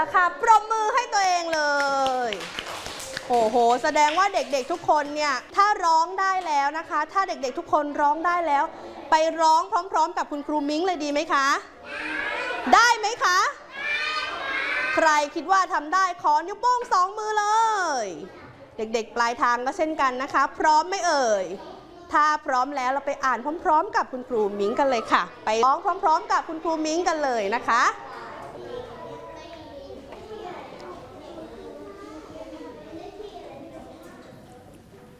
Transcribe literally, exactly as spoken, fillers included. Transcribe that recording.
ละค่ะปรบมือให้ตัวเองเลยโอ้โหแสดงว่าเด็กๆทุกคนเนี่ยถ้าร้องได้แล้วนะคะถ้าเด็กๆทุกคนร้องได้แล้วไปร้องพร้อมๆกับคุณครูมิ้งเลยดีไหมคะได้ไหมคะใครคิดว่าทำได้ขอนิ้วโป้งสองมือเลยเด็กๆปลายทางก็เช่นกันนะคะพร้อมไหมเอ่ยถ้าพร้อมแล้วเราไปอ่านพร้อมๆกับคุณครูมิ้งกันเลยค่ะไปร้องพร้อมๆกับคุณครูมิ้งกันเลยนะคะ